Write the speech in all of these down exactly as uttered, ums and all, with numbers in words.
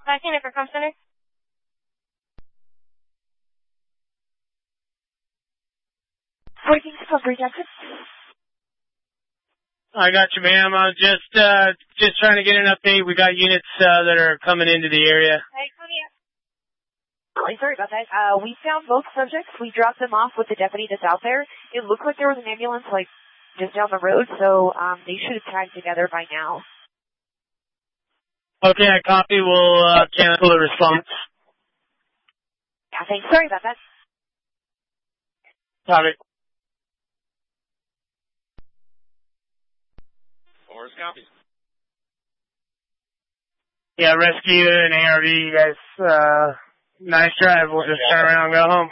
five unit for Com Center. Working for three Texas. I got you, ma'am. I was just, uh, just trying to get an update. We got units, uh, that are coming into the area. Hey, Cody. Oh, sorry about that. Uh, we found both subjects. We dropped them off with the deputy that's out there. It looked like there was an ambulance, like, just down the road, so, um, they should have tagged together by now. Okay, I copy. We'll, uh, cancel the response. Yeah, thanks. Sorry about that. Copy. Forest copy. Yeah, rescue and A R V, you guys, uh, nice drive. We'll just turn around and go home.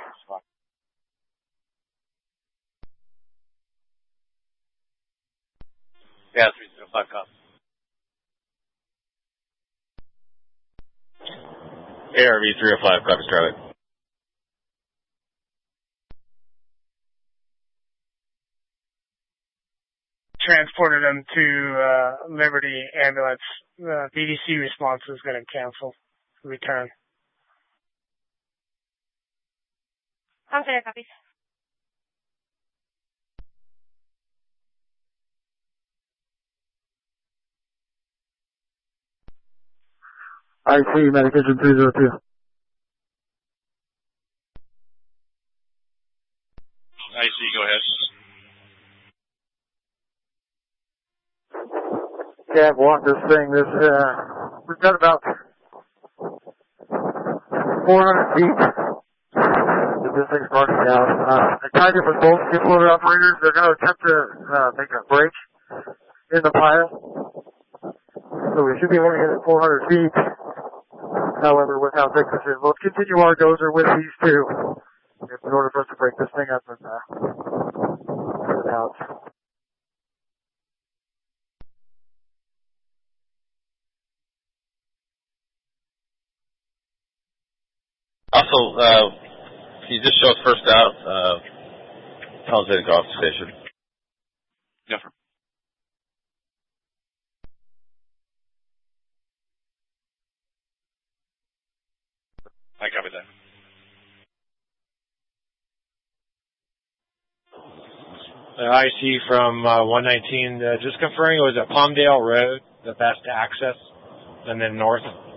Yeah, three zero five copy. A R V three oh five, copy, Charlie. Transported them to, uh, Liberty Ambulance. Uh, B D C response is going to cancel. Return. Com Center copies. I see, medication three zero two. I see, go ahead. Can't walk this thing. This, uh, we've got about four hundred feet that this thing's running down. Uh, I tied it with both skid loader operators. They're going to attempt to, uh, make a break in the pile. So we should be able to hit it four hundred feet. However, with how thick this is, let's continue our dozer with these two in order for us to break this thing up and, uh, get it out. Also, uh, can you just show us first out, uh, Palisade Golf Station? Yes, sir. I copy that. Uh, I C from uh, one nineteen, uh, just confirming it was at Palmdale Road, the best access, and then north.